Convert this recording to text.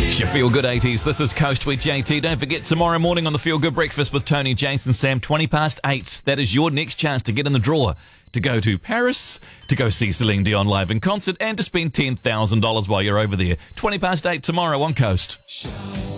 Your Feel Good 80s. This is Coast with JT. Don't forget, tomorrow morning on the Feel Good Breakfast with Tony, Jason, Sam, 8:20. That is your next chance to get in the draw, to go to Paris, to go see Celine Dion live in concert, and to spend $10,000 while you're over there. 8:20 tomorrow on Coast.